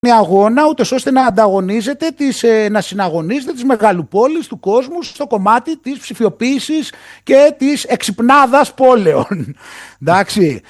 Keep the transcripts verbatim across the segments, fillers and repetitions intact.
αγώνα, ούτως ώστε να ανταγωνίζεται, τις, ε, να συναγωνίζεται τις μεγαλοπόλεις του κόσμου στο κομμάτι της ψηφιοποίησης και της εξυπνάδας πόλεων. Εντάξει.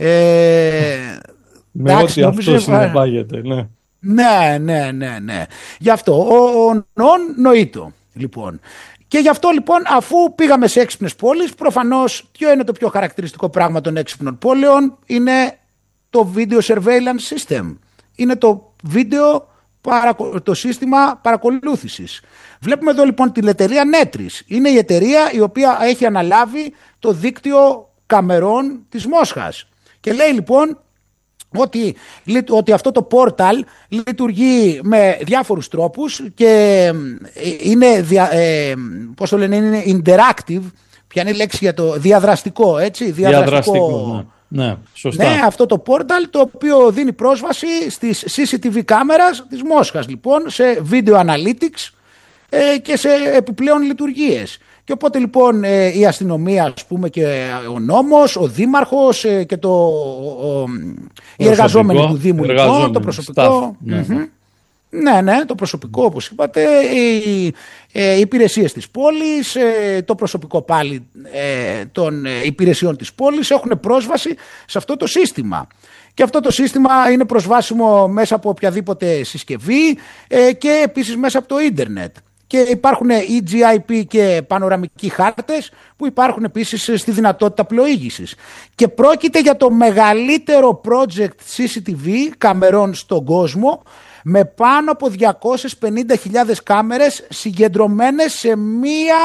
Ε, Με εντάξει, ό,τι αυτό συνεπάγεται, ναι. Ναι, ναι, ναι, ναι. Γι' αυτό, ο, ο νον νοήτο, λοιπόν. Και γι' αυτό λοιπόν, αφού πήγαμε σε έξυπνες πόλεις, προφανώς ποιο είναι το πιο χαρακτηριστικό πράγμα των έξυπνων πόλεων? Είναι το Video Surveillance System. Είναι το βίντεο, το σύστημα παρακολούθησης. Βλέπουμε εδώ λοιπόν την εταιρεία Netris. Είναι η εταιρεία η οποία έχει αναλάβει το δίκτυο καμερών της Μόσχας. Και λέει λοιπόν ότι, ότι αυτό το πόρταλ λειτουργεί με διάφορους τρόπους και είναι, δια, ε, πώς το λένε, είναι interactive. Ποια είναι η λέξη για το διαδραστικό, έτσι, διαδραστικό, διαδραστικό ναι. Ναι, σωστά. Ναι, αυτό το πόρταλ το οποίο δίνει πρόσβαση στις σι σι τι βι κάμερας της Μόσχας, λοιπόν, σε video analytics ε, και σε επιπλέον λειτουργίες. Και οπότε λοιπόν ε, η αστυνομία, ας πούμε, και ο νόμος, ο δήμαρχος ε, και το, ο, ο, οι εργαζόμενοι του Δήμου, λοιπόν, το προσωπικό. Ναι. Mm-hmm. Ναι, ναι, το προσωπικό, όπως είπατε, οι, οι υπηρεσίες της πόλης, το προσωπικό πάλι των υπηρεσιών της πόλης έχουν πρόσβαση σε αυτό το σύστημα. Και αυτό το σύστημα είναι προσβάσιμο μέσα από οποιαδήποτε συσκευή και επίσης μέσα από το ίντερνετ. Και υπάρχουν ι τζι άι πι και πανοραμικοί χάρτες που υπάρχουν επίσης στη δυνατότητα πλοήγησης. Και πρόκειται για το μεγαλύτερο project σι σι τι βι καμερών στον κόσμο, με πάνω από διακόσιες πενήντα χιλιάδες κάμερες συγκεντρωμένες σε μία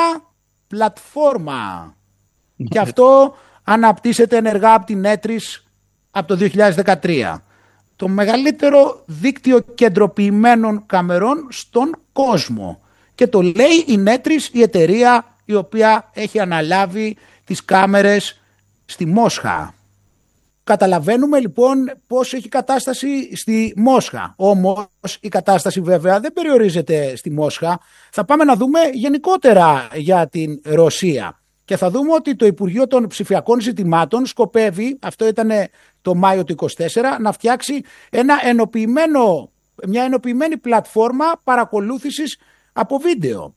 πλατφόρμα. Και αυτό αναπτύσσεται ενεργά από την Netris από το δύο χιλιάδες δεκατρία. Το μεγαλύτερο δίκτυο κεντροποιημένων καμερών στον κόσμο. Και το λέει η Netris, η εταιρεία η οποία έχει αναλάβει τις κάμερες στη Μόσχα. Καταλαβαίνουμε λοιπόν πώς έχει κατάσταση στη Μόσχα. Όμως η κατάσταση βέβαια δεν περιορίζεται στη Μόσχα. Θα πάμε να δούμε γενικότερα για την Ρωσία. Και θα δούμε ότι το Υπουργείο των Ψηφιακών Ζητημάτων σκοπεύει, αυτό ήταν το Μάιο του είκοσι τέσσερα, να φτιάξει ένα ενοποιημένο, μια ενοποιημένη πλατφόρμα παρακολούθησης από βίντεο.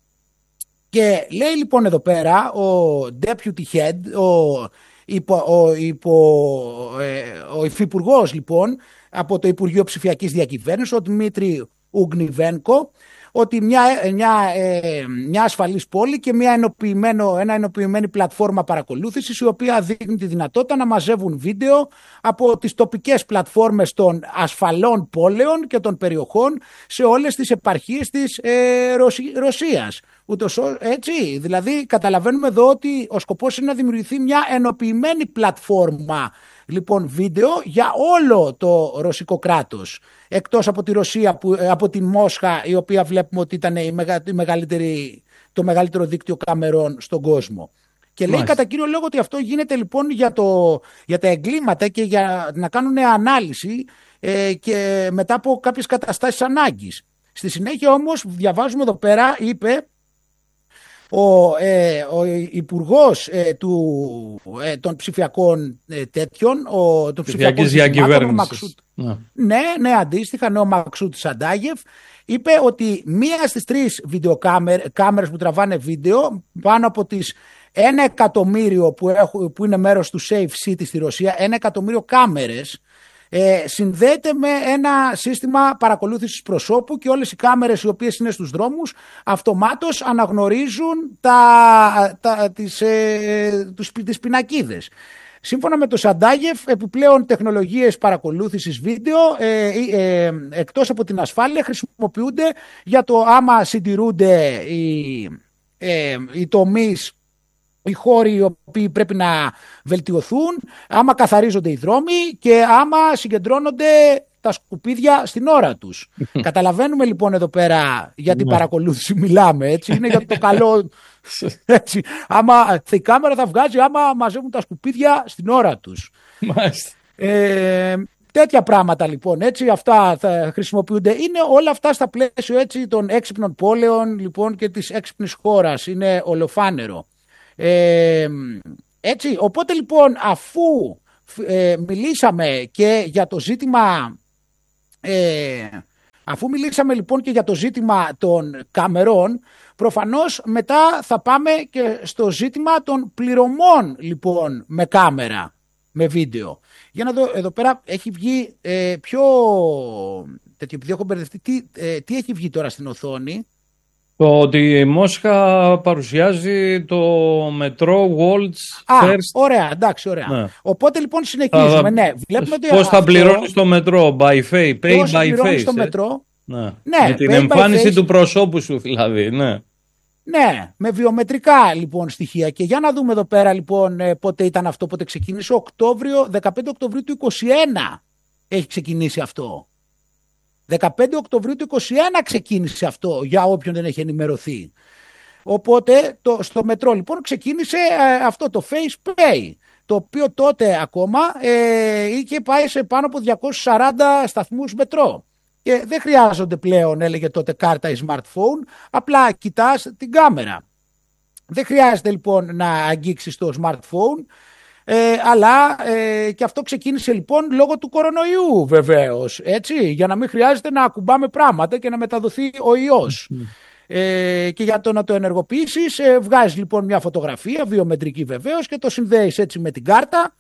Και λέει λοιπόν εδώ πέρα ο Deputy Head, ο Υπο, ο, υπο, ε, ο υφυπουργός λοιπόν από το Υπουργείο Ψηφιακής Διακυβέρνησης, ο Δημήτρη Ουγνιβένκο, ότι μια, μια, ε, μια ασφαλής πόλη και μια ενοποιημένο, ένα ενοποιημένη πλατφόρμα παρακολούθησης, η οποία δείχνει τη δυνατότητα να μαζεύουν βίντεο από τις τοπικές πλατφόρμες των ασφαλών πόλεων και των περιοχών σε όλες τις επαρχίες της ε, Ρωσι, Ρωσίας. Ούτως, έτσι, δηλαδή καταλαβαίνουμε εδώ ότι ο σκοπός είναι να δημιουργηθεί μια ενοποιημένη πλατφόρμα, λοιπόν, βίντεο για όλο το ρωσικό κράτος, εκτός από τη Ρωσία, που, από τη Μόσχα, η οποία βλέπουμε ότι ήταν η μεγα, η μεγαλύτερη, το μεγαλύτερο δίκτυο καμερών στον κόσμο. Και λέει κατά κύριο λόγο ότι αυτό γίνεται λοιπόν για, το, για τα εγκλήματα και για να κάνουν ανάλυση ε, και μετά από κάποιες καταστάσεις ανάγκης. Στη συνέχεια όμως διαβάζουμε εδώ πέρα, είπε ο, ε, ο υπουργός ε, του, ε, των ψηφιακών ε, τέτοιων, ο, των ψηφιακής διακυβέρνησης. Ναι. ναι, ναι, αντίστοιχα, ναι, ο Μαξούτ Σαντάγεφ, είπε ότι μία στις τρεις βιντεοκάμερες που τραβάνε βίντεο, πάνω από τις ένα εκατομμύριο που, έχουν, που είναι μέρος του Safe City στη Ρωσία, ένα εκατομμύριο κάμερες, Ε, συνδέεται με ένα σύστημα παρακολούθησης προσώπου και όλες οι κάμερες οι οποίες είναι στους δρόμους αυτομάτως αναγνωρίζουν τα, τα, τις, ε, τους, τις πινακίδες. Σύμφωνα με το Σαντάγεφ, επιπλέον τεχνολογίες παρακολούθησης βίντεο ε, ε, ε, εκτός από την ασφάλεια χρησιμοποιούνται για το άμα συντηρούνται οι, ε, οι τομείς, οι χώροι οι οποίοι πρέπει να βελτιωθούν, άμα καθαρίζονται οι δρόμοι και άμα συγκεντρώνονται τα σκουπίδια στην ώρα τους. Καταλαβαίνουμε λοιπόν εδώ πέρα για την παρακολούθηση μιλάμε, έτσι, είναι για το καλό, έτσι. Άμα η κάμερα θα βγάζει άμα μαζεύουν τα σκουπίδια στην ώρα τους. ε, τέτοια πράγματα λοιπόν, έτσι, αυτά θα χρησιμοποιούνται. Είναι όλα αυτά στα πλαίσιο, έτσι, των έξυπνων πόλεων, λοιπόν, και της έξυπνης χώρας, είναι ολοφάνερο. Ε, έτσι, οπότε λοιπόν, αφού ε, μιλήσαμε και για το ζήτημα ε, Αφού μιλήσαμε λοιπόν και για το ζήτημα των καμερών, προφανώς μετά θα πάμε και στο ζήτημα των πληρωμών λοιπόν με κάμερα, με βίντεο. Για να δω, εδώ πέρα έχει βγει ε, πιο τέτοιο, επειδή έχω μπερδευτεί, τι, ε, τι έχει βγει τώρα στην οθόνη. Το ότι η Μόσχα παρουσιάζει το μετρό World's Α, First. ωραία, εντάξει, ωραία. Ναι. Οπότε λοιπόν συνεχίζουμε. Θα, ναι, βλέπουμε ότι πώς αυτό, θα πληρώνεις το μετρό, by face, pay πώς by face. στο ε? μετρό. Ναι. Ναι, με την pay εμφάνιση face. του προσώπου σου δηλαδή, ναι. Ναι, με βιομετρικά λοιπόν στοιχεία. Και για να δούμε εδώ πέρα λοιπόν πότε ήταν αυτό, πότε ξεκίνησε. Οκτώβριο, δεκαπέντε Οκτωβρίου του είκοσι ένα έχει ξεκινήσει αυτό. δεκαπέντε Οκτωβρίου του είκοσι ένα ξεκίνησε αυτό, για όποιον δεν έχει ενημερωθεί. Οπότε το, στο μετρό λοιπόν ξεκίνησε ε, αυτό το Face Pay, το οποίο τότε ακόμα ε, είχε πάει σε πάνω από διακόσιους σαράντα σταθμούς μετρό. Και δεν χρειάζονται πλέον, έλεγε τότε, κάρτα ή smartphone, απλά κοιτάς την κάμερα. Δεν χρειάζεται λοιπόν να αγγίξεις το smartphone, ε, αλλά ε, και αυτό ξεκίνησε λοιπόν λόγω του κορονοϊού βεβαίως, έτσι, για να μην χρειάζεται να ακουμπάμε πράγματα και να μεταδοθεί ο ιός. Mm. Ε, και για το να το ενεργοποιήσεις, ε, βγάζεις λοιπόν μια φωτογραφία, βιομετρική βεβαίως, και το συνδέεις έτσι με την κάρτα,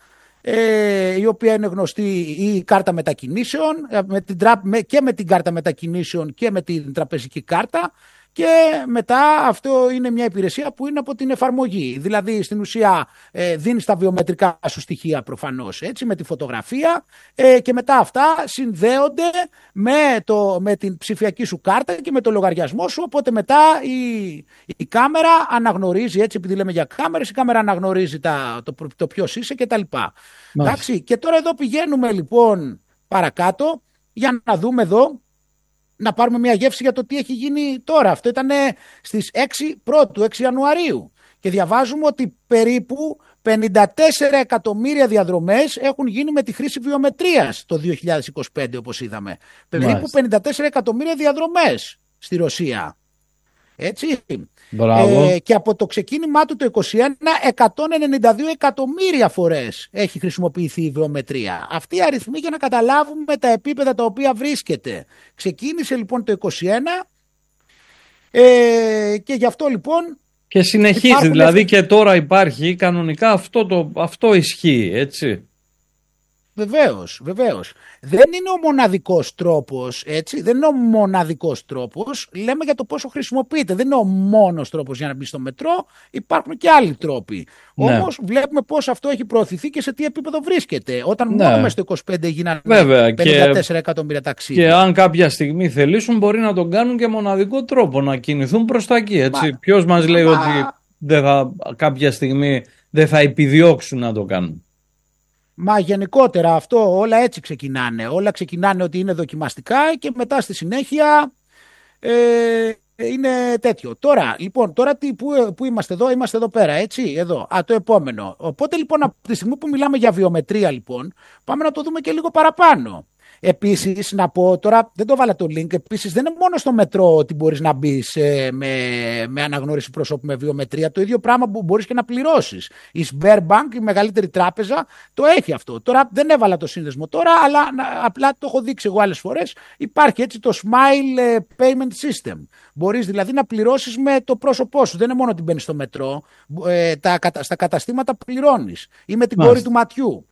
Ε, η οποία είναι γνωστή, η κάρτα μετακινήσεων, με την τρα... με... και με την κάρτα μετακινήσεων και με την τραπεζική κάρτα, και μετά αυτό είναι μια υπηρεσία που είναι από την εφαρμογή. Δηλαδή στην ουσία ε, δίνεις τα βιομετρικά σου στοιχεία προφανώς, έτσι, με τη φωτογραφία, ε, και μετά αυτά συνδέονται με, το... με την ψηφιακή σου κάρτα και με το λογαριασμό σου, οπότε μετά η, η κάμερα αναγνωρίζει, έτσι, επειδή λέμε για κάμερες, η κάμερα αναγνωρίζει τα... το... το ποιος είσαι και τα λοιπά. Εντάξει, και τώρα εδώ πηγαίνουμε λοιπόν παρακάτω για να δούμε εδώ, να πάρουμε μια γεύση για το τι έχει γίνει τώρα. Αυτό ήταν στις έξι πρώτου, έξι Ιανουαρίου. Και διαβάζουμε ότι περίπου πενήντα τέσσερα εκατομμύρια διαδρομές έχουν γίνει με τη χρήση βιομετρίας το δύο χιλιάδες είκοσι πέντε, όπως είδαμε. Μάλιστα. Περίπου πενήντα τέσσερα εκατομμύρια διαδρομές στη Ρωσία. Έτσι. Ε, και από το ξεκίνημά του το είκοσι ένα, εκατόν ενενήντα δύο εκατομμύρια φορές έχει χρησιμοποιηθεί η βιομετρία. Αυτή η αριθμή για να καταλάβουμε τα επίπεδα τα οποία βρίσκεται. Ξεκίνησε λοιπόν το είκοσι ένα ε, και γι' αυτό λοιπόν... Και συνεχίζει, υπάρχουν... δηλαδή και τώρα υπάρχει κανονικά αυτό, το, αυτό ισχύει, έτσι. Βεβαίως, βεβαίως. Δεν είναι ο μοναδικός τρόπος, έτσι, δεν είναι ο μοναδικός τρόπος, λέμε για το πόσο χρησιμοποιείται, δεν είναι ο μόνος τρόπος για να μπει στο μετρό, υπάρχουν και άλλοι τρόποι. Ναι. Όμως βλέπουμε πώς αυτό έχει προωθηθεί και σε τι επίπεδο βρίσκεται, όταν ναι. μόνο μες στο είκοσι πέντε γίνανε Βέβαια, πενήντα τέσσερα και, εκατομμύρια ταξίδια. Και αν κάποια στιγμή θελήσουν μπορεί να τον κάνουν και μοναδικό τρόπο, να κινηθούν προς τα εκεί, έτσι. Μα, Ποιος μας λέει μα... ότι δεν θα, κάποια στιγμή δεν θα επιδιώξουν να το κάνουν. Μα γενικότερα αυτό όλα έτσι ξεκινάνε. Όλα ξεκινάνε ότι είναι δοκιμαστικά και μετά στη συνέχεια ε, είναι τέτοιο. Τώρα, λοιπόν, τώρα τι, που, που είμαστε εδώ, είμαστε εδώ πέρα, έτσι, εδώ. Α, το επόμενο. Οπότε λοιπόν από τη στιγμή που μιλάμε για βιομετρία λοιπόν, πάμε να το δούμε και λίγο παραπάνω. Επίσης, να πω τώρα, δεν το βάλα το link, επίσης δεν είναι μόνο στο μετρό ότι μπορείς να μπεις ε, με, με αναγνώριση προσώπου με βιομετρία, το ίδιο πράγμα που μπορείς και να πληρώσεις. Η Sberbank, η μεγαλύτερη τράπεζα, το έχει αυτό. Τώρα δεν έβαλα το σύνδεσμο τώρα, αλλά να, απλά το έχω δείξει εγώ άλλες φορές. Υπάρχει έτσι το Smile Payment System. Μπορείς δηλαδή να πληρώσεις με το πρόσωπό σου. Δεν είναι μόνο ότι μπαίνεις στο μετρό, ε, τα, στα καταστήματα πληρώνεις ή με την Μάλιστα. κόρη του ματιού.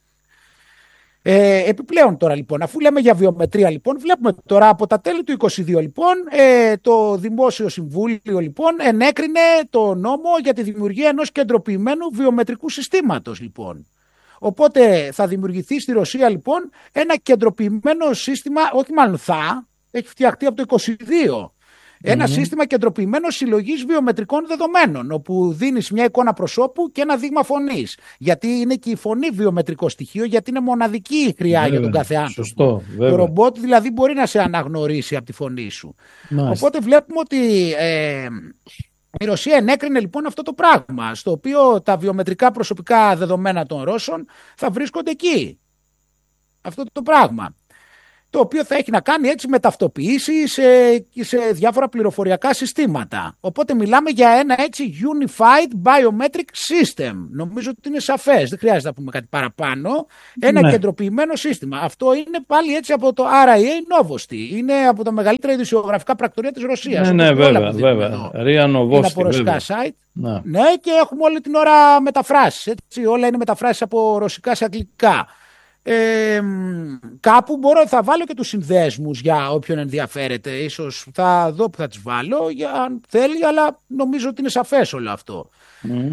Ε, επιπλέον τώρα λοιπόν, αφού λέμε για βιομετρία λοιπόν, βλέπουμε τώρα από τα τέλη του είκοσι δύο λοιπόν, ε, το Δημόσιο Συμβούλιο λοιπόν ενέκρινε το νόμο για τη δημιουργία ενός κεντροποιημένου βιομετρικού συστήματος λοιπόν. Οπότε θα δημιουργηθεί στη Ρωσία λοιπόν ένα κεντροποιημένο σύστημα, όχι μάλλον θα, έχει φτιαχτεί από το είκοσι δύο. Ένα mm-hmm. σύστημα κεντροποιημένο συλλογής βιομετρικών δεδομένων, όπου δίνεις μια εικόνα προσώπου και ένα δείγμα φωνής. Γιατί είναι και η φωνή βιομετρικό στοιχείο, γιατί είναι μοναδική η χρειά βέβαια, για τον κάθε άνθρωπο. Σωστό, το ρομπότ δηλαδή μπορεί να σε αναγνωρίσει από τη φωνή σου. Μάλιστα. Οπότε βλέπουμε ότι ε, η Ρωσία ενέκρινε λοιπόν αυτό το πράγμα, στο οποίο τα βιομετρικά προσωπικά δεδομένα των Ρώσων θα βρίσκονται εκεί. Αυτό το πράγμα. το οποίο θα έχει να κάνει έτσι με ταυτοποιήσεις ε, και σε διάφορα πληροφοριακά συστήματα. Οπότε μιλάμε για ένα έτσι unified biometric system. Νομίζω ότι είναι σαφές, δεν χρειάζεται να πούμε κάτι παραπάνω. Ένα ναι. κεντροποιημένο σύστημα. Αυτό είναι πάλι έτσι από το αρ άι έι Novosti. Είναι από τα μεγαλύτερα ειδησιογραφικά πρακτορία της Ρωσίας. Ναι, ναι, βέβαια, βέβαια. Ρία Novosti, είναι από ρωσικά site. Ναι. ναι, και έχουμε όλη την ώρα μεταφράσεις. Έτσι. Όλα είναι μεταφράσεις από ρωσικά σε αγγλικά. Ε, κάπου μπορώ, θα βάλω και τους συνδέσμους για όποιον ενδιαφέρεται. Ίσως θα δω που θα τις βάλω για, αν θέλει, αλλά νομίζω ότι είναι σαφές όλο αυτό. Mm.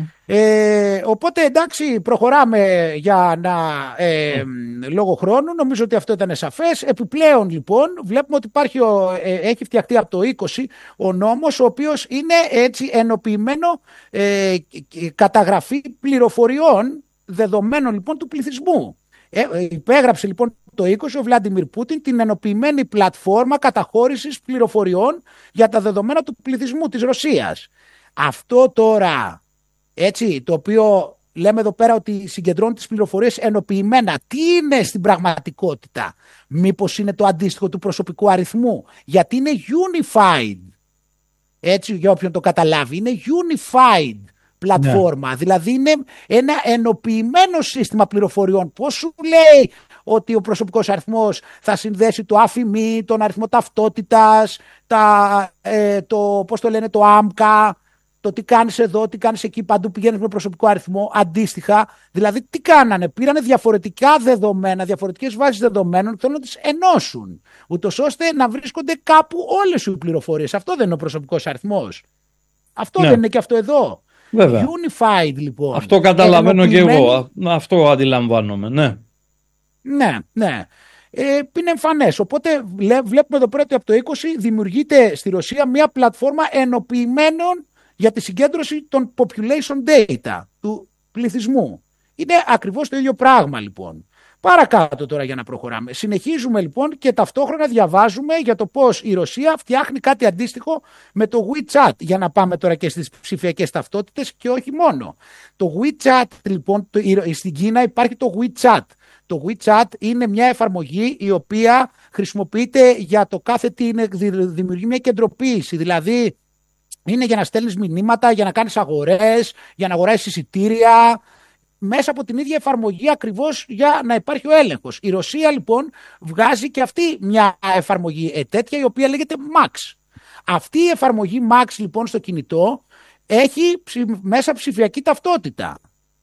Ε, οπότε εντάξει, προχωράμε για να ε, mm. λόγω χρόνου. Νομίζω ότι αυτό ήταν σαφές. Επιπλέον λοιπόν βλέπουμε ότι υπάρχει ο, ε, έχει φτιαχτεί από το είκοσι ο νόμος, ο οποίος είναι έτσι ενοποιημένο ε, καταγραφή πληροφοριών δεδομένων λοιπόν του πληθυσμού. Ε, υπέγραψε λοιπόν το είκοσι ο Βλάντιμιρ Πούτιν την ενοποιημένη πλατφόρμα καταχώρησης πληροφοριών για τα δεδομένα του πληθυσμού της Ρωσίας. Αυτό τώρα, έτσι, το οποίο λέμε εδώ πέρα ότι συγκεντρώνει τις πληροφορίες ενοποιημένα, τι είναι στην πραγματικότητα? Μήπως είναι το αντίστοιχο του προσωπικού αριθμού? Γιατί είναι unified, έτσι, για όποιον το καταλάβει, είναι unified πλατφόρμα, yeah. δηλαδή είναι ένα ενοποιημένο σύστημα πληροφοριών. Πώς σου λέει ότι ο προσωπικός αριθμός θα συνδέσει το άφημί, τον αριθμό ταυτότητας, τα, ε, το, πώς το λένε, το άμκα, το τι κάνεις εδώ, τι κάνεις εκεί, παντού πηγαίνεις με προσωπικό αριθμό, αντίστοιχα. Δηλαδή τι κάνανε, πήρανε διαφορετικά δεδομένα, διαφορετικές βάσεις δεδομένων, θέλουν να τις ενώσουν, ούτως ώστε να βρίσκονται κάπου όλες οι πληροφορίες. Αυτό δεν είναι ο προσωπικός αριθμός. Αυτό yeah. δεν είναι και αυτό εδώ. Βέβαια. Unified λοιπόν. Αυτό καταλαβαίνω και εγώ. Αυτό αντιλαμβάνομαι. Ναι. Ναι, ναι. Ε, είναι εμφανές. Οπότε βλέπουμε εδώ πέρα ότι από το είκοσι δημιουργείται στη Ρωσία μια πλατφόρμα ενοποιημένων για τη συγκέντρωση των population data του πληθυσμού. Είναι ακριβώς το ίδιο πράγμα λοιπόν. Παρακάτω τώρα για να προχωράμε. Συνεχίζουμε λοιπόν και ταυτόχρονα διαβάζουμε για το πώς η Ρωσία φτιάχνει κάτι αντίστοιχο με το WeChat. Για να πάμε τώρα και στις ψηφιακές ταυτότητες και όχι μόνο. Το WeChat λοιπόν, το, στην Κίνα υπάρχει το WeChat. Το WeChat είναι μια εφαρμογή η οποία χρησιμοποιείται για το κάθε τι, είναι, δημιουργεί μια κεντροποίηση. Δηλαδή είναι για να στέλνεις μηνύματα, για να κάνεις αγορές, για να αγοράσεις εισιτήρια, μέσα από την ίδια εφαρμογή ακριβώς για να υπάρχει ο έλεγχος. Η Ρωσία λοιπόν βγάζει και αυτή μια εφαρμογή ε, τέτοια η οποία λέγεται Max. Αυτή η εφαρμογή Max λοιπόν στο κινητό έχει ψη, μέσα ψηφιακή ταυτότητα.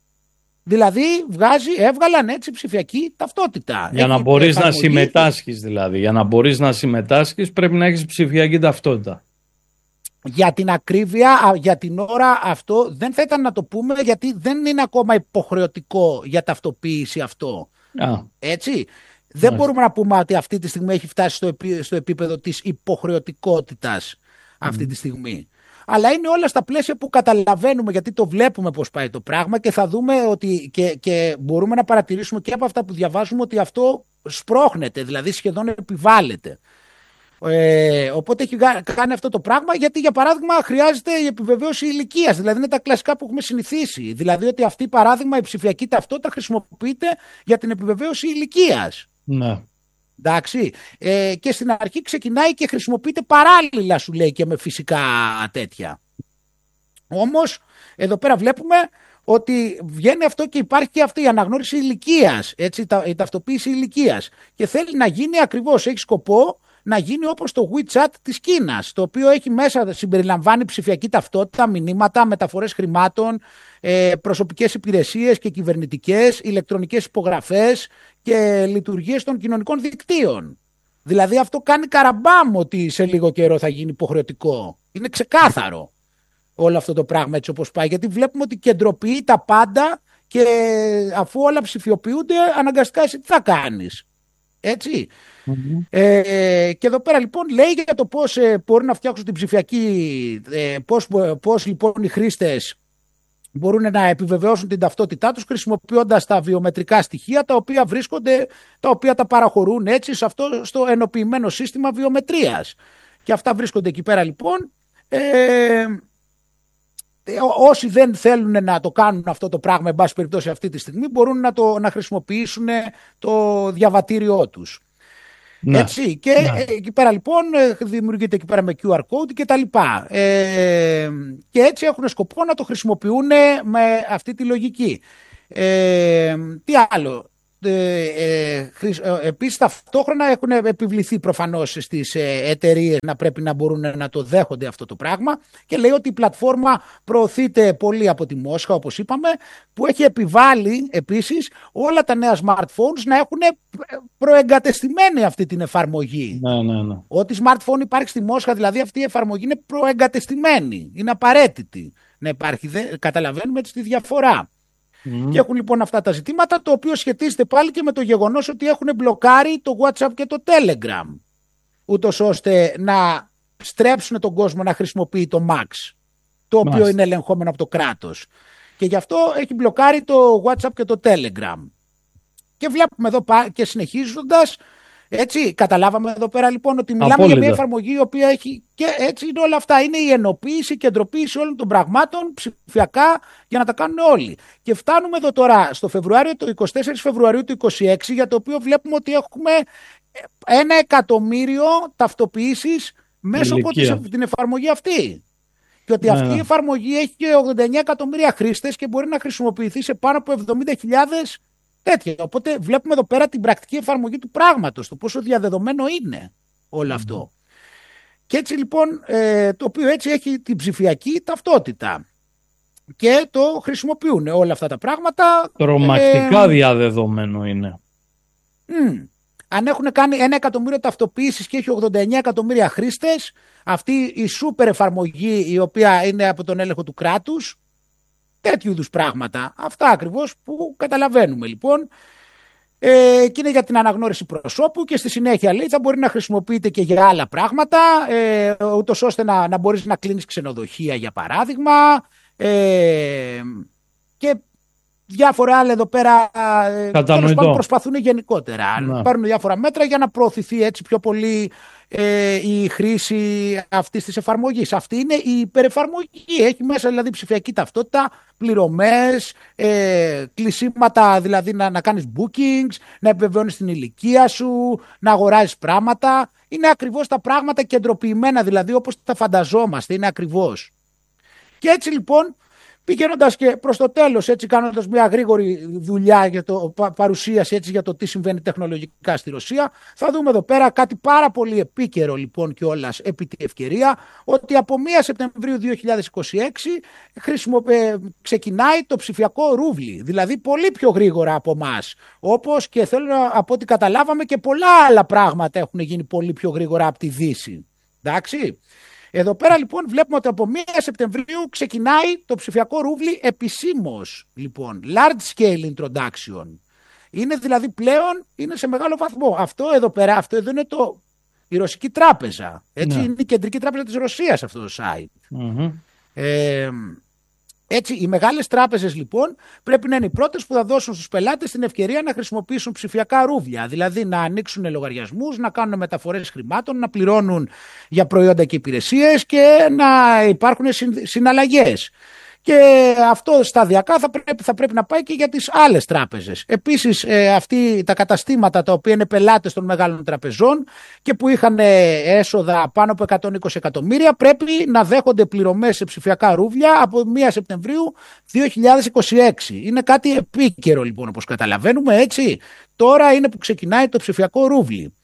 Δηλαδή βγάζει, έβγαλαν έτσι ψηφιακή ταυτότητα. Για έχει να μπορείς εφαρμογή... να συμμετάσχεις δηλαδή. Για να μπορείς να συμμετάσχεις πρέπει να έχεις ψηφιακή ταυτότητα. Για την ακρίβεια, για την ώρα αυτό δεν θα ήταν να το πούμε γιατί δεν είναι ακόμα υποχρεωτικό για ταυτοποίηση αυτό. Α. Έτσι. Δεν Μάλιστα. μπορούμε να πούμε ότι αυτή τη στιγμή έχει φτάσει στο, επί, στο επίπεδο της υποχρεωτικότητας αυτή mm. τη στιγμή. Αλλά είναι όλα στα πλαίσια που καταλαβαίνουμε γιατί το βλέπουμε πώς πάει το πράγμα και θα δούμε ότι και, και μπορούμε να παρατηρήσουμε και από αυτά που διαβάζουμε ότι αυτό σπρώχνεται, δηλαδή σχεδόν επιβάλλεται. Ε, οπότε έχει κάνει αυτό το πράγμα γιατί για παράδειγμα χρειάζεται η επιβεβαίωση ηλικίας, δηλαδή είναι τα κλασικά που έχουμε συνηθίσει, δηλαδή ότι αυτή παράδειγμα η ψηφιακή ταυτότητα χρησιμοποιείται για την επιβεβαίωση ηλικίας. Ναι. Εντάξει, ε, και στην αρχή ξεκινάει και χρησιμοποιείται παράλληλα σου λέει και με φυσικά τέτοια. Όμως εδώ πέρα βλέπουμε ότι βγαίνει αυτό και υπάρχει και αυτή η αναγνώριση ηλικίας, έτσι, η ταυτοποίηση ηλικίας και θέλει να γίνει ακριβώς, έχει σκοπό να γίνει όπως το WeChat της Κίνας, το οποίο έχει μέσα, συμπεριλαμβάνει ψηφιακή ταυτότητα, μηνύματα, μεταφορές χρημάτων, ε, προσωπικές υπηρεσίες και κυβερνητικές, ηλεκτρονικές υπογραφές και λειτουργίες των κοινωνικών δικτύων. Δηλαδή αυτό κάνει καραμπάμ ότι σε λίγο καιρό θα γίνει υποχρεωτικό. Είναι ξεκάθαρο όλο αυτό το πράγμα έτσι όπως πάει, γιατί βλέπουμε ότι κεντροποιεί τα πάντα και αφού όλα ψηφιοποιούνται αναγκαστικά εσύ τι θα κάνεις. Έτσι. Mm-hmm. Ε, και εδώ πέρα λοιπόν λέει για το πώς ε, μπορεί να φτιάξουν την ψηφιακή, ε, πώς, πώς λοιπόν οι χρήστες μπορούν να επιβεβαιώσουν την ταυτότητά τους χρησιμοποιώντας τα βιομετρικά στοιχεία τα οποία βρίσκονται, τα οποία τα παραχωρούν έτσι σε αυτό στο ενοποιημένο σύστημα βιομετρίας. Και αυτά βρίσκονται εκεί πέρα λοιπόν. Ε, όσοι δεν θέλουν να το κάνουν αυτό το πράγμα εν πάση περιπτώσει αυτή τη στιγμή μπορούν να, το, να χρησιμοποιήσουν το διαβατήριό τους. Ναι. Έτσι, και ναι. εκεί πέρα λοιπόν δημιουργείται εκεί πέρα με κιου αρ code και τα λοιπά. Ε, και έτσι έχουν σκοπό να το χρησιμοποιούν με αυτή τη λογική. Ε, τι άλλο. Ε, ε, επίσης ταυτόχρονα έχουν επιβληθεί προφανώς στις εταιρείες να πρέπει να μπορούν να το δέχονται αυτό το πράγμα, και λέει ότι η πλατφόρμα προωθείται πολύ από τη Μόσχα, όπως είπαμε, που έχει επιβάλει επίσης όλα τα νέα smartphones να έχουν προεγκατεστημένη αυτή την εφαρμογή. Ναι, ναι, ναι. Ό,τι smartphone υπάρχει στη Μόσχα, δηλαδή αυτή η εφαρμογή είναι προεγκατεστημένη, είναι απαραίτητη να υπάρχει. Δεν, καταλαβαίνουμε έτσι τη διαφορά. Mm. Και έχουν λοιπόν αυτά τα ζητήματα, το οποίο σχετίζεται πάλι και με το γεγονός ότι έχουν μπλοκάρει το WhatsApp και το Telegram, ούτως ώστε να στρέψουν τον κόσμο να χρησιμοποιεί το Max, το οποίο Μάλιστα. είναι ελεγχόμενο από το κράτος. Και γι' αυτό έχει μπλοκάρει το WhatsApp και το Telegram. Και βλέπουμε εδώ και συνεχίζοντας, έτσι, καταλάβαμε εδώ πέρα λοιπόν ότι μιλάμε Απόλυτα. για μια εφαρμογή η οποία έχει, και έτσι είναι όλα αυτά, είναι η ενοποίηση, η κεντροποίηση όλων των πραγμάτων ψηφιακά για να τα κάνουν όλοι. Και φτάνουμε εδώ τώρα στο Φεβρουάριο, το εικοστή τέταρτη Φεβρουαρίου του είκοσι έξι, για το οποίο βλέπουμε ότι έχουμε ένα εκατομμύριο ταυτοποιήσεις μέσω από την εφαρμογή αυτή. Και ότι αυτή ναι. η εφαρμογή έχει και ογδόντα εννέα εκατομμύρια χρήστες και μπορεί να χρησιμοποιηθεί σε πάνω από εβδομήντα χιλιάδες τέτοια. Οπότε βλέπουμε εδώ πέρα την πρακτική εφαρμογή του πράγματος, το πόσο διαδεδομένο είναι όλο mm. αυτό. Και έτσι λοιπόν, ε, το οποίο έτσι έχει την ψηφιακή ταυτότητα και το χρησιμοποιούν όλα αυτά τα πράγματα. Τρομακτικά ε, διαδεδομένο είναι. Μ, αν έχουν κάνει ένα εκατομμύριο ταυτοποιήσεις και έχει ογδόντα εννέα εκατομμύρια χρήστες, αυτή η σούπερ εφαρμογή η οποία είναι από τον έλεγχο του κράτους, τέτοιου είδους πράγματα. Αυτά ακριβώς που καταλαβαίνουμε λοιπόν. Ε, και είναι για την αναγνώριση προσώπου και στη συνέχεια λέει θα μπορεί να χρησιμοποιείται και για άλλα πράγματα, ε, ούτως ώστε να, να μπορείς να κλείνεις ξενοδοχεία για παράδειγμα, ε, και διάφορα άλλα εδώ πέρα. Τέλος πάντων προσπαθούν γενικότερα να πάρουν διάφορα μέτρα για να προωθηθεί έτσι πιο πολύ ε, η χρήση αυτής της εφαρμογής. Αυτή είναι η υπερεφαρμογή. Έχει μέσα δηλαδή ψηφιακή ταυτότητα, πληρωμές, ε, κλεισίματα, δηλαδή να, να κάνεις bookings, να επιβεβαιώνεις την ηλικία σου, να αγοράζεις πράγματα. Είναι ακριβώς τα πράγματα κεντροποιημένα, δηλαδή όπως τα φανταζόμαστε, είναι ακριβώς. Και έτσι λοιπόν, πηγαίνοντας και προς το τέλος, έτσι κάνοντας μια γρήγορη δουλειά για το, παρουσίαση έτσι για το τι συμβαίνει τεχνολογικά στη Ρωσία, θα δούμε εδώ πέρα κάτι πάρα πολύ επίκαιρο λοιπόν κιόλας επί τη ευκαιρία, ότι από πρώτη Σεπτεμβρίου δύο χιλιάδες είκοσι έξι χρησιμοποιε... ξεκινάει το ψηφιακό ρούβλι, δηλαδή πολύ πιο γρήγορα από εμάς. Όπως και θέλω να, από ό,τι καταλάβαμε, και πολλά άλλα πράγματα έχουν γίνει πολύ πιο γρήγορα από τη Δύση. Εντάξει. Εδώ πέρα λοιπόν βλέπουμε ότι από πρώτη Σεπτεμβρίου ξεκινάει το ψηφιακό ρούβλι επισήμως, λοιπόν, large scale introduction. Είναι δηλαδή πλέον, είναι σε μεγάλο βαθμό. Αυτό εδώ πέρα, αυτό εδώ είναι το, η Ρωσική Τράπεζα. Έτσι, ναι. Είναι η κεντρική τράπεζα της Ρωσίας αυτό το site. Mm-hmm. Ε, έτσι, οι μεγάλες τράπεζες λοιπόν πρέπει να είναι οι πρώτες που θα δώσουν στους πελάτες την ευκαιρία να χρησιμοποιήσουν ψηφιακά ρούβλια. Δηλαδή να ανοίξουν λογαριασμούς, να κάνουν μεταφορές χρημάτων, να πληρώνουν για προϊόντα και υπηρεσίες και να υπάρχουν συναλλαγές. Και αυτό σταδιακά θα πρέπει, θα πρέπει να πάει και για τις άλλες τράπεζες. Επίσης, ε, αυτοί τα καταστήματα τα οποία είναι πελάτες των μεγάλων τραπεζών και που είχαν έσοδα πάνω από εκατόν είκοσι εκατομμύρια πρέπει να δέχονται πληρωμές σε ψηφιακά ρούβλια από πρώτη Σεπτεμβρίου δύο χιλιάδες είκοσι έξι. Είναι κάτι επίκαιρο λοιπόν, όπως καταλαβαίνουμε, έτσι. Τώρα είναι που ξεκινάει το ψηφιακό ρούβλι.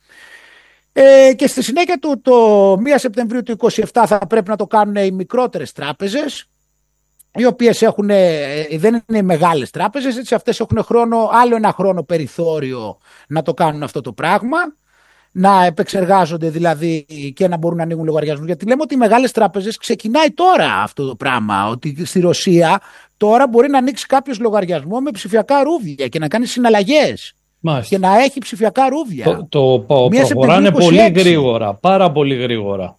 Ε, και στη συνέχεια του το πρώτη Σεπτεμβρίου του είκοσι επτά θα πρέπει να το κάνουν οι μικρότερες τράπεζες, οι οποίες έχουν, δεν είναι μεγάλες τράπεζες, έτσι, αυτές έχουν χρόνο, άλλο ένα χρόνο περιθώριο να το κάνουν αυτό το πράγμα, να επεξεργάζονται δηλαδή και να μπορούν να ανοίγουν λογαριασμούς. Γιατί λέμε ότι οι μεγάλες τράπεζες ξεκινάει τώρα αυτό το πράγμα, ότι στη Ρωσία τώρα μπορεί να ανοίξει κάποιος λογαριασμό με ψηφιακά ρούβλια και να κάνει συναλλαγές. Μάλιστα. Και να έχει ψηφιακά ρούβλια. Το, το, το προχωράνε πολύ γρήγορα, πάρα πολύ γρήγορα.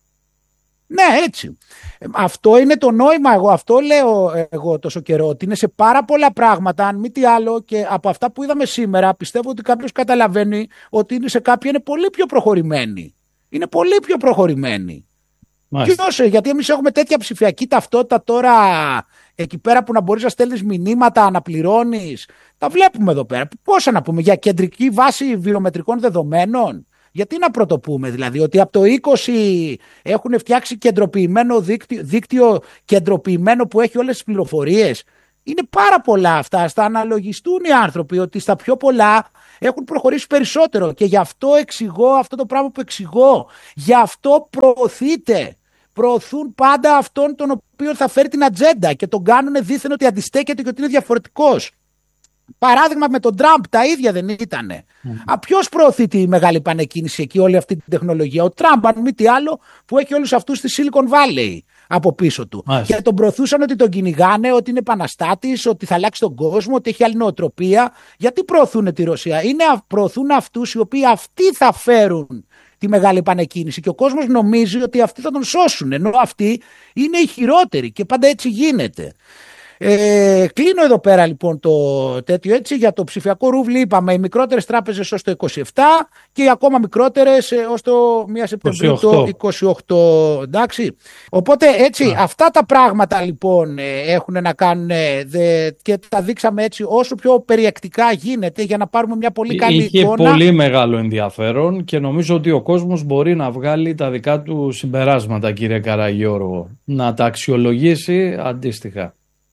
Ναι, έτσι. Αυτό είναι το νόημα, εγώ αυτό λέω εγώ τόσο καιρό, ότι είναι σε πάρα πολλά πράγματα, αν μη τι άλλο, και από αυτά που είδαμε σήμερα πιστεύω ότι κάποιος καταλαβαίνει ότι είναι σε κάποια είναι πολύ πιο προχωρημένοι. Είναι πολύ πιο προχωρημένοι. Και όσο, γιατί εμείς έχουμε τέτοια ψηφιακή ταυτότητα τώρα εκεί πέρα που να μπορείς να στέλνεις μηνύματα, να πληρώνεις. Τα βλέπουμε εδώ πέρα. Πόσα να πούμε, για κεντρική βάση βιομετρικών δεδομένων, Γιατί να πρωτοπούμε δηλαδή ότι από το είκοσι έχουν φτιάξει κεντροποιημένο δίκτυο, δίκτυο κεντροποιημένο που έχει όλες τις πληροφορίες. Είναι πάρα πολλά αυτά. Στα αναλογιστούν οι άνθρωποι ότι στα πιο πολλά έχουν προχωρήσει περισσότερο. Και γι' αυτό εξηγώ αυτό το πράγμα που εξηγώ. Γι' αυτό προωθείτε. Προωθούν πάντα αυτόν τον οποίο θα φέρει την ατζέντα και τον κάνουν δήθεν ότι αντιστέκεται και ότι είναι διαφορετικός. Παράδειγμα με τον Τραμπ, τα ίδια δεν ήτανε. Mm. Α, ποιος προωθεί τη μεγάλη πανεκκίνηση εκεί, όλη αυτή την τεχνολογία? Ο Τραμπ, αν μη τι άλλο, που έχει όλους αυτούς στη Silicon Valley από πίσω του. Mm. Και τον προωθούσαν ότι τον κυνηγάνε, ότι είναι επαναστάτης, ότι θα αλλάξει τον κόσμο, ότι έχει άλλη νοοτροπία. Γιατί προωθούν τη Ρωσία? Είναι, προωθούν αυτούς οι οποίοι αυτοί θα φέρουν τη μεγάλη επανεκκίνηση και ο κόσμος νομίζει ότι αυτοί θα τον σώσουν, ενώ αυτοί είναι οι χειρότεροι και πάντα έτσι γίνεται. Ε, κλείνω εδώ πέρα λοιπόν το τέτοιο έτσι. Για το ψηφιακό ρούβλι είπαμε οι μικρότερες τράπεζες ως το είκοσι επτά και οι ακόμα μικρότερες ως το πρώτο Σεπτεμβρίου το είκοσι οκτώ. Εντάξει. Οπότε έτσι Α. αυτά τα πράγματα λοιπόν έχουν να κάνουν δε, και τα δείξαμε έτσι όσο πιο περιεκτικά γίνεται για να πάρουμε μια πολύ καλή Είχε εικόνα. Είχε πολύ μεγάλο ενδιαφέρον και νομίζω ότι ο κόσμος μπορεί να βγάλει τα δικά του συμπεράσματα, κύριε Καραγιώργο, να τα αξιολογήσει αντίστοιχα.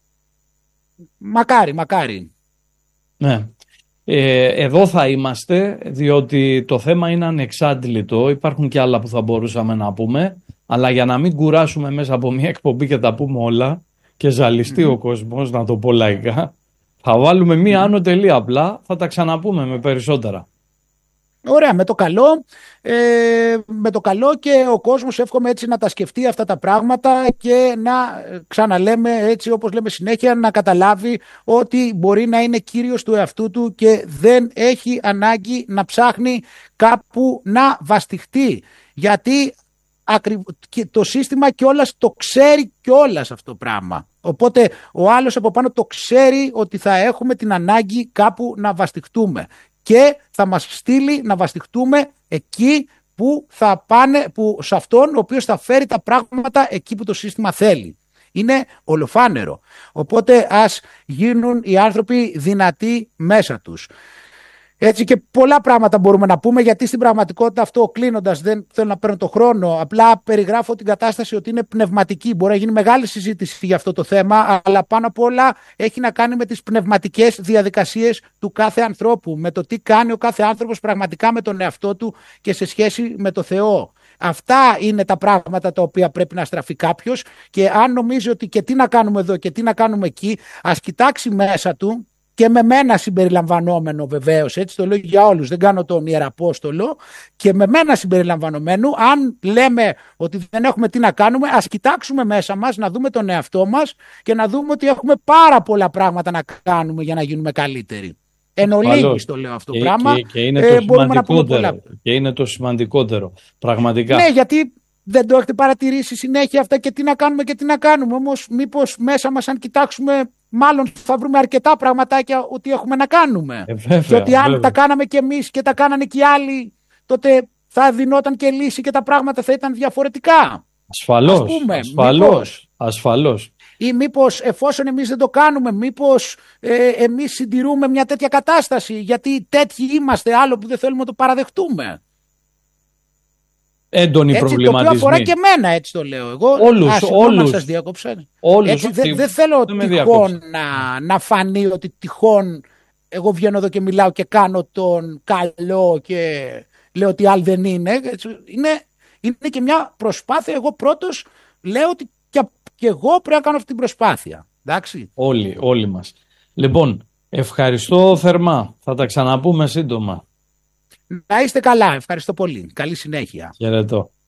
Μακάρι, μακάρι. Ναι. Ε, εδώ θα είμαστε, διότι το θέμα είναι ανεξάντλητο. Υπάρχουν και άλλα που θα μπορούσαμε να πούμε, αλλά για να μην κουράσουμε μέσα από μια εκπομπή και τα πούμε όλα και ζαλιστεί mm. ο κόσμος, να το πω λαϊκά, θα βάλουμε μια mm. άνω τελεία απλά, θα τα ξαναπούμε με περισσότερα. Ωραία, με το καλό, ε, με το καλό και ο κόσμος εύχομαι έτσι να τα σκεφτεί αυτά τα πράγματα και να ξαναλέμε έτσι όπως λέμε συνέχεια να καταλάβει ότι μπορεί να είναι κύριος του εαυτού του και δεν έχει ανάγκη να ψάχνει κάπου να βαστιχτεί, γιατί το σύστημα κιόλας το ξέρει κιόλας αυτό το πράγμα. Οπότε ο άλλος από πάνω το ξέρει ότι θα έχουμε την ανάγκη κάπου να βαστιχτούμε. Και θα μας στείλει να βαστιχτούμε εκεί που θα πάνε, που, σε αυτόν ο οποίος θα φέρει τα πράγματα εκεί που το σύστημα θέλει. Είναι ολοφάνερο. Οπότε ας γίνουν οι άνθρωποι δυνατοί μέσα τους. Έτσι και πολλά πράγματα μπορούμε να πούμε, γιατί στην πραγματικότητα αυτό, κλείνοντας, δεν θέλω να παίρνω το χρόνο, απλά περιγράφω την κατάσταση ότι είναι πνευματική. Μπορεί να γίνει μεγάλη συζήτηση για αυτό το θέμα, αλλά πάνω απ' όλα έχει να κάνει με τις πνευματικές διαδικασίες του κάθε ανθρώπου, με το τι κάνει ο κάθε άνθρωπος πραγματικά με τον εαυτό του και σε σχέση με το Θεό. Αυτά είναι τα πράγματα τα οποία πρέπει να στραφεί κάποιος, και αν νομίζει ότι και τι να κάνουμε εδώ και τι να κάνουμε εκεί, ας κοιτάξει μέσα του. Και με μένα συμπεριλαμβανόμενο βεβαίως, έτσι το λέω για όλους, δεν κάνω τον Ιεραπόστολο, και με μένα συμπεριλαμβανομένου, αν λέμε ότι δεν έχουμε τι να κάνουμε, ας κοιτάξουμε μέσα μας, να δούμε τον εαυτό μας και να δούμε ότι έχουμε πάρα πολλά πράγματα να κάνουμε για να γίνουμε καλύτεροι. Εν ολίγης το λέω αυτό το πράγμα. Και, και, είναι το ε, σημαντικότερο, και είναι το σημαντικότερο, πραγματικά. Ναι, γιατί δεν το έχετε παρατηρήσει συνέχεια αυτά και τι να κάνουμε και τι να κάνουμε, όμως μήπως μέσα μας αν κοιτάξουμε, μάλλον θα βρούμε αρκετά πραγματάκια ότι έχουμε να κάνουμε. Ε, βέβαια, και ότι αν βέβαια. τα κάναμε κι εμείς και τα κάνανε κι οι άλλοι, τότε θα δινόταν και λύση και τα πράγματα θα ήταν διαφορετικά. Ασφαλώς, ας πούμε, ασφαλώς, μήπως, ασφαλώς. Ή μήπως εφόσον εμείς δεν το κάνουμε, μήπως ε, εμείς συντηρούμε μια τέτοια κατάσταση, γιατί τέτοιοι είμαστε, άλλο που δεν θέλουμε να το παραδεχτούμε. Έντονοι έτσι, προβληματισμοί. Το οποίο αφορά και εμένα, έτσι το λέω εγώ. Όλους, Ά, όλους. Σας διάκοψα. Όλους. Έτσι, δεν δε θέλω δεν τυχόν να, να φανεί ότι τυχόν εγώ βγαίνω εδώ και μιλάω και κάνω τον καλό και λέω ότι άλλοι δεν είναι. Έτσι, είναι. Είναι και μια προσπάθεια. Εγώ πρώτος λέω ότι και, και εγώ πρέπει να κάνω αυτή την προσπάθεια. Εντάξει. Όλοι, όλοι μας. Λοιπόν, ευχαριστώ θερμά. Θα τα ξαναπούμε σύντομα. Να είστε καλά. Ευχαριστώ πολύ. Καλή συνέχεια. Χαιρετώ.